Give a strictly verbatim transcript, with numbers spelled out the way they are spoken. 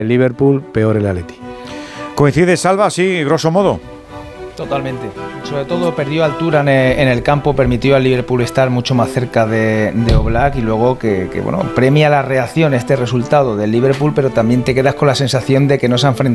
el Liverpool, peor el Atleti. ¿Coincide, Salva, así, grosso modo? Totalmente. Sobre todo perdió altura en el, en el campo, permitió al Liverpool estar mucho más cerca de, de Oblak y luego que, que bueno, premia la reacción este resultado del Liverpool, pero también te quedas con la sensación de que no se ha enfrentado